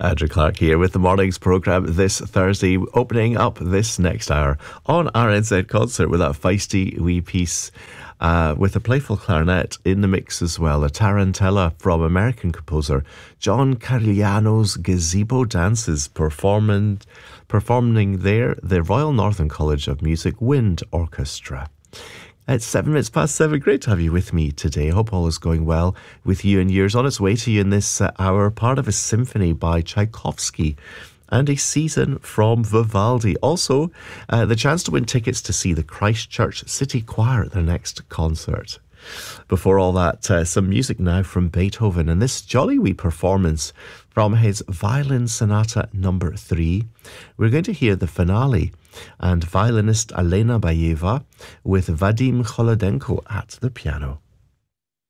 Andrew Clark here with the morning's programme this Thursday, opening up this next hour on RNZ Concert with that feisty wee piece with a playful clarinet in the mix as well, a tarantella from American composer John Carigliano's Gazebo Dances, performing there the Royal Northern College of Music Wind Orchestra. It's 7 minutes past 7. Great to have you with me today. Hope all is going well with you and yours. On its way to you in this hour, part of a symphony by Tchaikovsky and a season from Vivaldi. Also, the chance to win tickets to see the Christchurch City Choir at their next concert. Before all that, some music now from Beethoven and this jolly wee performance from his Violin Sonata number 3. We're going to hear the finale and violinist Elena Bayeva with Vadim Kholodenko at the piano.